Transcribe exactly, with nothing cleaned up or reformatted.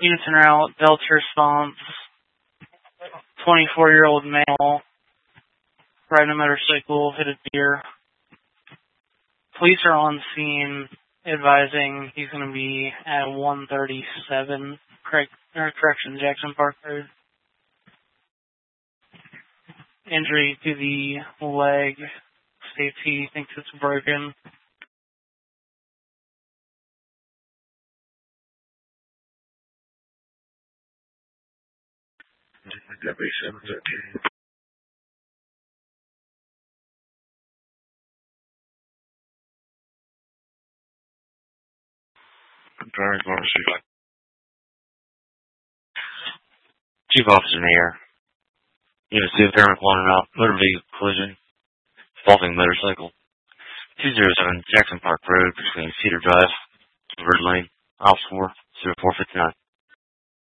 Units en route, Delta response, twenty-four-year-old male, riding a motorcycle, hit a deer. Police are on scene advising he's going to be at one thirty-seven, correct, or correction, Jackson Park Road. Injury to the leg. Safety thinks it's broken. W seven thirteen. Very close. Chief Officer Mayor. Unit two, Fairmont one out. Motor vehicle collision involving motorcycle. two oh seven Jackson Park Road between Cedar Drive, Bird Lane, House four, zero four fifty-nine.